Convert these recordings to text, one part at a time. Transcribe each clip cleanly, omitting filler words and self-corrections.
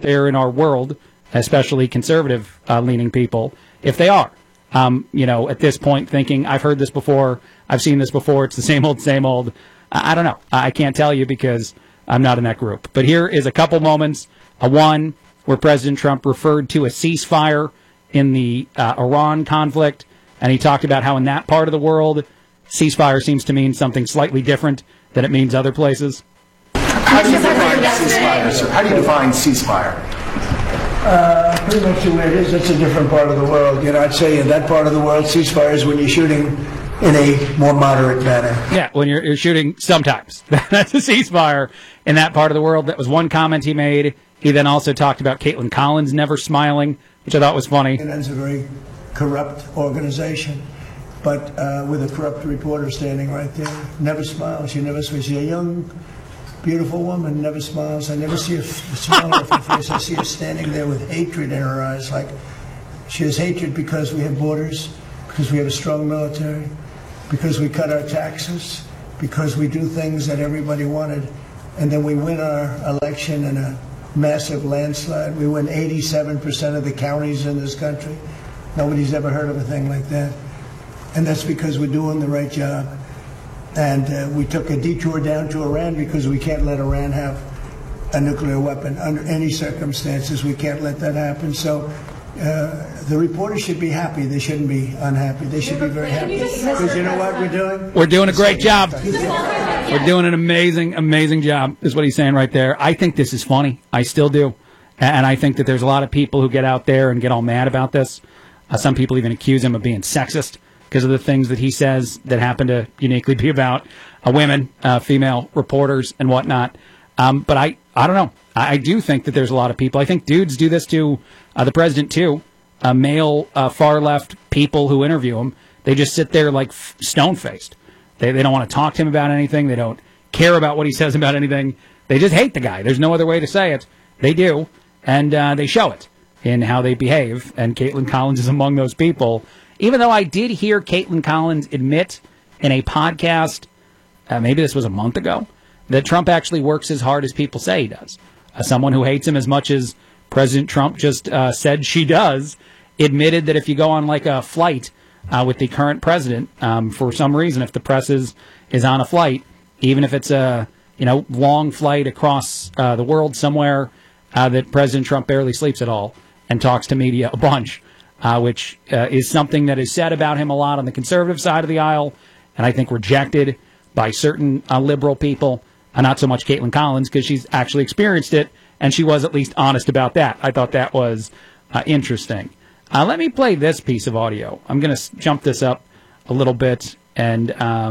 there in our world, especially conservative-leaning people, if they are, at this point thinking, I've heard this before, I've seen this before, it's the same old, same old. I don't know. I can't tell you because I'm not in that group. But here is a couple moments. One where President Trump referred to a ceasefire in the Iran conflict, and he talked about how in that part of the world, ceasefire seems to mean something slightly different than it means other places. How do you define ceasefire, sir? How do you define ceasefire? Pretty much the way it is, it's a different part of the world. I'd say in that part of the world, ceasefire is when you're shooting in a more moderate manner. Yeah, when you're shooting sometimes. That's a ceasefire in that part of the world. That was one comment he made. He then also talked about Caitlin Collins never smiling, which I thought was funny. It's a very corrupt organization, but with a corrupt reporter standing right there. Never smiles. She never smiles. She's a young, beautiful woman, never smiles. I never see a smile off her face. I see her standing there with hatred in her eyes. Like she has hatred because we have borders, because we have a strong military, because we cut our taxes, because we do things that everybody wanted, and then we win our election in a massive landslide. We win 87% of the counties in this country. Nobody's ever heard of a thing like that. And that's because we're doing the right job. And we took a detour down to Iran because we can't let Iran have a nuclear weapon under any circumstances. We can't let that happen. So the reporters should be happy. They shouldn't be unhappy. They should be very happy. Because you know what we're doing? We're doing a great job. We're doing an amazing, amazing job, is what he's saying right there. I think this is funny. I still do. And I think that there's a lot of people who get out there and get all mad about this. Some people even accuse him of being sexist because of the things that he says that happen to uniquely be about women, female reporters, and whatnot. But I don't know. I do think that there's a lot of people. I think dudes do this to the president, too. Male far-left people who interview him, they just sit there like stone-faced. They don't want to talk to him about anything. They don't care about what he says about anything. They just hate the guy. There's no other way to say it. They do, and they show it in how they behave, and Caitlin Collins is among those people. Even though I did hear Caitlin Collins admit in a podcast, maybe this was a month ago, that Trump actually works as hard as people say he does. Someone who hates him as much as President Trump just said she does, admitted that if you go on like a flight with the current president, for some reason, if the press is on a flight, even if it's a long flight across the world somewhere, that President Trump barely sleeps at all and talks to media a bunch, which is something that is said about him a lot on the conservative side of the aisle, and I think rejected by certain liberal people, not so much Caitlin Collins, because she's actually experienced it, and she was at least honest about that. I thought that was interesting. Let me play this piece of audio. I'm going to jump this up a little bit, and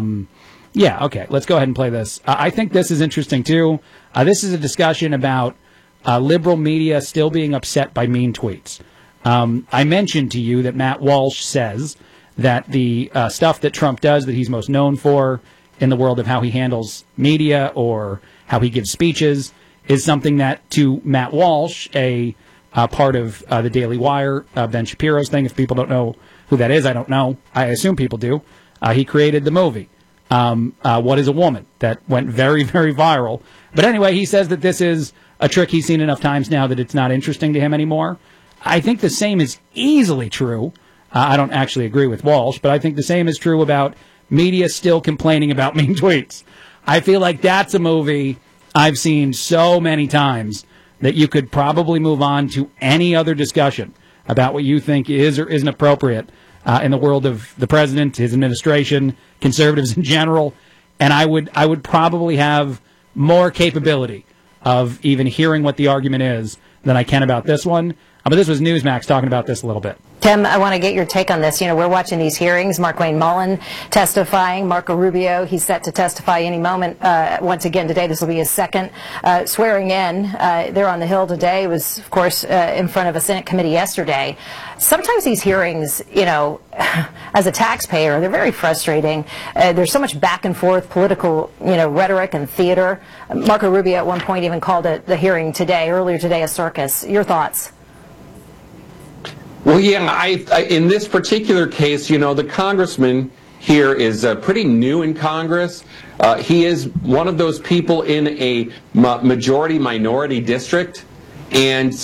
okay, let's go ahead and play this. I think this is interesting, too. This is a discussion about liberal media still being upset by mean tweets. I mentioned to you that Matt Walsh says that the stuff that Trump does that he's most known for in the world of how he handles media or how he gives speeches is something that, to Matt Walsh, a part of the Daily Wire, Ben Shapiro's thing. If people don't know who that is, I don't know. I assume people do. He created the movie, What is a Woman, that went very, very viral. But anyway, he says that this is a trick he's seen enough times now that it's not interesting to him anymore. I think the same is easily true. I don't actually agree with Walsh, but I think the same is true about media still complaining about mean tweets. I feel like that's a movie I've seen so many times that you could probably move on to any other discussion about what you think is or isn't appropriate in the world of the president, his administration, conservatives in general, and I would probably have more capability of even hearing what the argument is than I can about this one. But this was Newsmax talking about this a little bit. Tim, I want to get your take on this. We're watching these hearings. Markwayne Mullin testifying. Marco Rubio, he's set to testify any moment. Once again, today, this will be his second swearing in. They're on the Hill today. It was, of course, in front of a Senate committee yesterday. Sometimes these hearings, as a taxpayer, they're very frustrating. There's so much back and forth political, rhetoric and theater. Marco Rubio at one point even called it, the hearing today, earlier today, a circus. Your thoughts? Well, yeah, in this particular case, the congressman here is pretty new in Congress. He is one of those people in a majority-minority district. And